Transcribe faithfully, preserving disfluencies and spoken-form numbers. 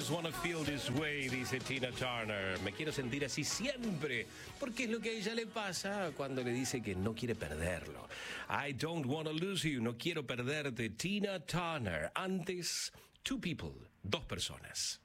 just wanna feel this way, dice Tina Turner. Me quiero sentir así siempre, porque es lo que a ella le pasa cuando le dice que no quiere perderlo. I don't wanna lose you, no quiero perderte. Tina Turner. Antes, two people, dos personas.